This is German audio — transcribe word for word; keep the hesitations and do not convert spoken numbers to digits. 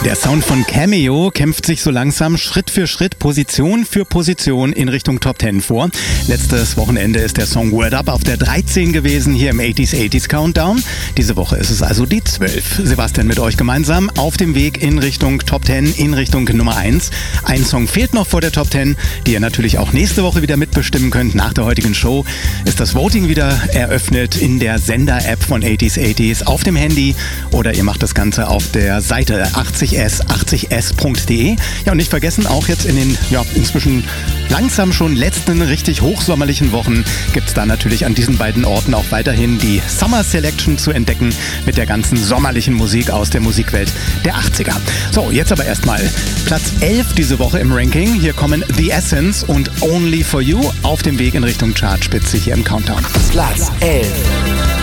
Der Sound von Cameo kämpft sich so langsam Schritt für Schritt, Position für Position in Richtung Top Ten vor. Letztes Wochenende ist der Song Word Up auf der dreizehn gewesen hier im achtziger achtziger Countdown. Diese Woche ist es also die zwölf. Sebastian mit euch gemeinsam auf dem Weg in Richtung Top Ten, in Richtung Nummer eins. Ein Song fehlt noch vor der Top Ten, die ihr natürlich auch nächste Woche wieder mitbestimmen könnt. Nach der heutigen Show ist das Voting wieder eröffnet in der Sender-App von achtziger achtziger auf dem Handy oder ihr macht das Ganze auf der Seite achtzig s achtzig s punkt de. Ja, und nicht vergessen, auch jetzt in den ja, inzwischen langsam schon letzten richtig hochsommerlichen Wochen gibt es da natürlich an diesen beiden Orten auch weiterhin die Summer Selection zu entdecken mit der ganzen sommerlichen Musik aus der Musikwelt der achtziger. So, jetzt aber erstmal Platz elf diese Woche im Ranking. Hier kommen The Essence und Only For You auf dem Weg in Richtung Chartspitze hier im Countdown. Platz elf.